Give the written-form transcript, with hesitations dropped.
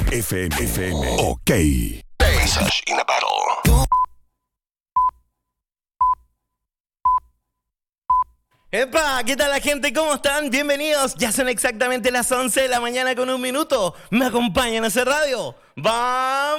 FM. Ok. Aces in a battle. ¡Epa! ¿Qué tal la gente? ¿Cómo están? Bienvenidos. Ya son exactamente las 11 de la mañana con 1 minuto. ¿Me acompañan a hacer radio? ¡Vamos!